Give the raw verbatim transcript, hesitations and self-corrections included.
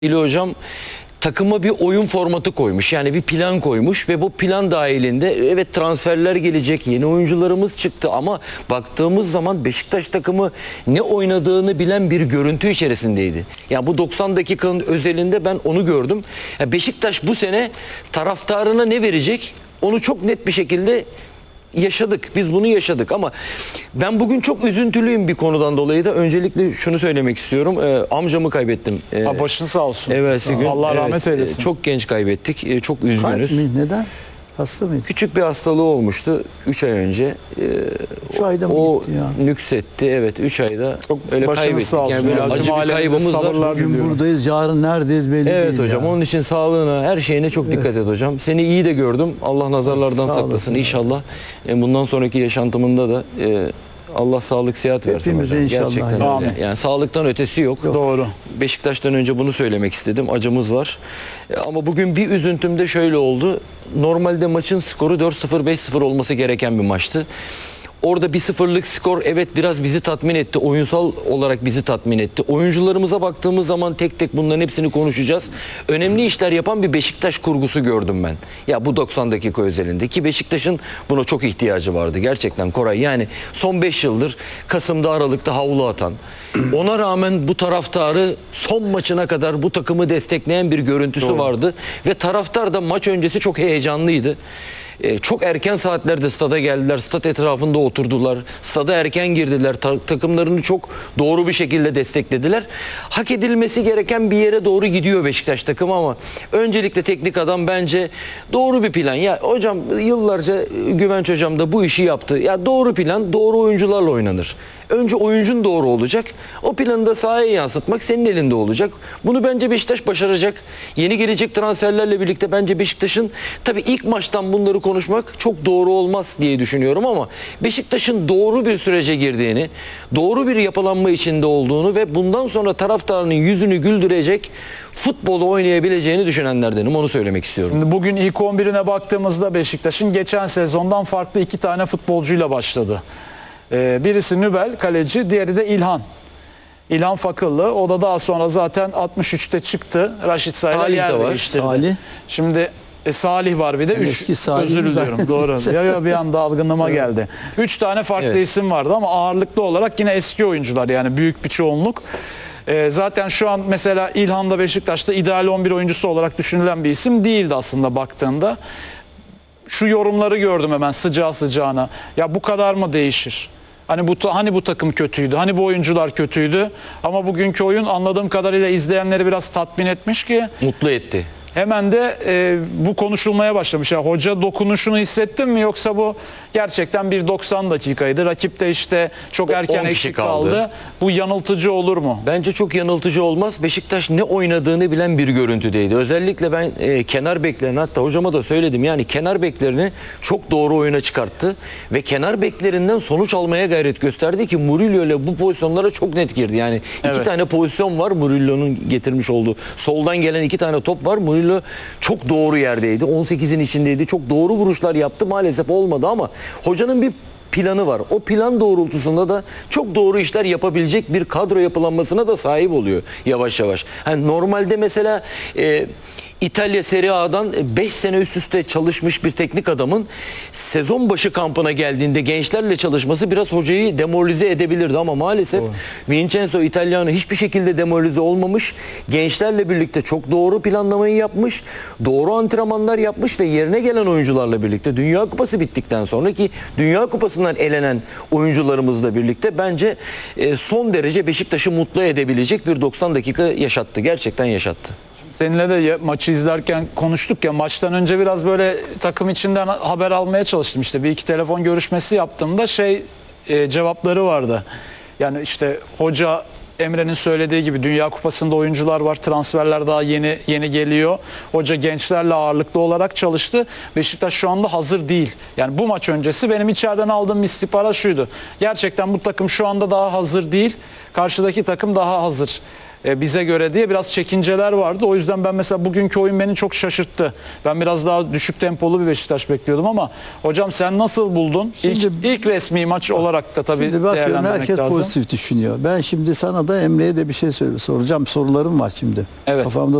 İli hocam takıma bir oyun formatı koymuş. Yani bir plan koymuş ve bu plan dahilinde evet transferler gelecek, yeni oyuncularımız çıktı ama baktığımız zaman Beşiktaş takımı ne oynadığını bilen bir görüntü içerisindeydi. Yani bu doksan dakikanın özelinde ben onu gördüm. Yani Beşiktaş bu sene taraftarına ne verecek? Onu çok net bir şekilde yaşadık. Biz bunu yaşadık ama ben bugün çok üzüntülüyüm bir konudan dolayı da. Öncelikle şunu söylemek istiyorum. Ee, amcamı kaybettim. Ee, ha, başın sağ olsun. Evet, gün, Allah rahmet evet, eylesin. Çok genç kaybettik. Ee, çok üzgünüz. Kalp mi? Neden? Hasta mıydı? Küçük bir hastalığı olmuştu üç ay önce. Ee, Üç ayda mı o gitti ya? nüksetti. Evet, üç ayda öyle başınız kaybettik. sağ olsun Yani böyle ya. acı Tüm bir ailenize kaybımız var. sabırlar Bugün diliyorum. buradayız, yarın neredeyiz belli Evet değil hocam. ya. Onun için sağlığına, her şeyine çok dikkat et hocam. Seni iyi de gördüm. Allah nazarlardan Sağ saklasın olasın. inşallah. E, bundan sonraki yaşantımında da e, Allah sağlık sıhhat versin Hepimize hocam. inşallah. Gerçekten Amin. öyle. Yani sağlıktan ötesi yok. Doğru. Beşiktaş'tan önce bunu söylemek istedim. Acımız var. E, ama bugün bir üzüntüm de şöyle oldu. Normalde maçın skoru dört sıfır beş sıfır olması gereken bir maçtı. Orada bir sıfırlık skor evet biraz bizi tatmin etti. Oyunsal olarak bizi tatmin etti. Oyuncularımıza baktığımız zaman tek tek bunların hepsini konuşacağız. Önemli işler yapan bir Beşiktaş kurgusu gördüm ben. Ya bu doksan dakika özelinde ki Beşiktaş'ın buna çok ihtiyacı vardı. Gerçekten Koray. Yani son beş yıldır Kasım'da Aralık'ta havlu atan. Ona rağmen bu taraftarı son maçına kadar bu takımı destekleyen bir görüntüsü Doğru. vardı. Ve taraftar da maç öncesi çok heyecanlıydı. Ee, çok erken saatlerde stada geldiler. Stat etrafında oturdular. Stada erken girdiler. Ta- takımlarını çok doğru bir şekilde desteklediler. Hak edilmesi gereken bir yere doğru gidiyor Beşiktaş takımı ama öncelikle teknik adam bence doğru bir plan. Ya hocam yıllarca Güvenç hocam da bu işi yaptı. Ya doğru plan doğru oyuncularla oynanır. Önce oyuncun doğru olacak. O planı da sahaya yansıtmak senin elinde olacak. Bunu bence Beşiktaş başaracak. Yeni gelecek transferlerle birlikte bence Beşiktaş'ın tabii ilk maçtan bunları konuşmak çok doğru olmaz diye düşünüyorum ama Beşiktaş'ın doğru bir sürece girdiğini, doğru bir yapılanma içinde olduğunu ve bundan sonra taraftarının yüzünü güldürecek futbolu oynayabileceğini düşünenlerdenim. Onu söylemek istiyorum. Şimdi bugün ilk on birine baktığımızda Beşiktaş'ın geçen sezondan farklı iki tane futbolcuyla başladı. Ee, birisi Nübel kaleci, diğeri de İlhan. İlhan Fakıllı. O da daha sonra zaten altmış üçte çıktı. Raşit Say'la Salih de yer var. değiştirdi. Salih. Şimdi e, Salih var bir de. Yani Üç, eski Salih özür güzel. diliyorum. Doğru. Ya, ya bir anda algınlığıma geldi. Üç tane farklı Evet. isim vardı ama ağırlıklı olarak yine eski oyuncular, yani büyük bir çoğunluk. Ee, zaten şu an mesela İlhan da Beşiktaş'ta ideal on bir oyuncusu olarak düşünülen bir isim değildi aslında baktığında. Şu yorumları gördüm hemen sıcağı sıcağına. Ya bu kadar mı değişir? Hani bu hani bu takım kötüydü, hani bu oyuncular kötüydü ama bugünkü oyun anladığım kadarıyla izleyenleri biraz tatmin etmiş ki Mutlu etti. hemen de e, bu konuşulmaya başlamış. Ya hoca dokunuşunu hissettin mi, yoksa bu gerçekten bir doksan dakikaydı. Rakip de işte çok erken on kişi eksik kaldı. kaldı. Bu yanıltıcı olur mu? Bence çok yanıltıcı olmaz. Beşiktaş ne oynadığını bilen bir görüntüdeydi. Özellikle ben e, kenar beklerini, hatta hocama da söyledim. Yani kenar beklerini çok doğru oyuna çıkarttı. Ve kenar beklerinden sonuç almaya gayret gösterdi ki Murillo ile bu pozisyonlara çok net girdi. Yani iki Evet. tane pozisyon var Murillo'nun getirmiş olduğu. Soldan gelen iki tane top var. Murillo çok doğru yerdeydi. on sekizin içindeydi. Çok doğru vuruşlar yaptı. Maalesef olmadı ama hocanın bir planı var. O plan doğrultusunda da çok doğru işler yapabilecek bir kadro yapılanmasına da sahip oluyor yavaş yavaş. Yani normalde mesela e, İtalya Serie A'dan beş sene üst üste çalışmış bir teknik adamın sezon başı kampına geldiğinde gençlerle çalışması biraz hocayı demoralize edebilirdi ama maalesef Doğru. Vincenzo İtalyanı hiçbir şekilde demoralize olmamış. Gençlerle birlikte çok doğru planlamayı yapmış. Doğru antrenmanlar yapmış ve yerine gelen oyuncularla birlikte Dünya Kupası bittikten sonra ki Dünya Kupası'ndan elenen oyuncularımızla birlikte bence e, son derece Beşiktaş'ı mutlu edebilecek bir doksan dakika yaşattı. Gerçekten yaşattı. Seninle de ya- maçı izlerken konuştuk ya, maçtan önce biraz böyle takım içinden haber almaya çalıştım. İşte bir iki telefon görüşmesi yaptığımda şey e, cevapları vardı. Yani işte hoca Emre'nin söylediği gibi Dünya Kupası'nda oyuncular var, transferler daha yeni yeni geliyor. Hoca gençlerle ağırlıklı olarak çalıştı. Beşiktaş şu anda hazır değil. Yani bu maç öncesi benim içeriden aldığım istihbarat şuydu. Gerçekten bu takım şu anda daha hazır değil. Karşıdaki takım daha hazır. e, bize göre diye biraz çekinceler vardı. O yüzden ben mesela bugünkü oyun beni çok şaşırttı. Ben biraz daha düşük tempolu bir Beşiktaş bekliyordum ama hocam sen nasıl buldun? Şimdi- ilk, ilk resmi maç olarak da tabii Şimdi bakıyorum değerlendirmek herkes lazım. pozitif düşünüyor. Ben şimdi sana da Emre'ye de bir şey söyle soracağım. Sorularım var şimdi. Evet. Kafamda